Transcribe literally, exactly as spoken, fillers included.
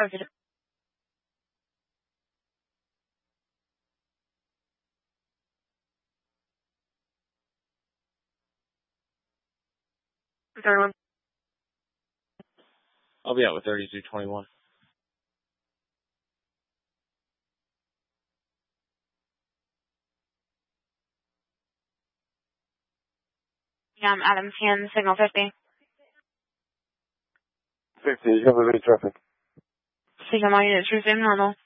Okay. Third one. I'll be out with thirty-two twenty-one. Yeah, I'm Adams Hand, signal fifty. fifty, you have a traffic. Signal units resume normal.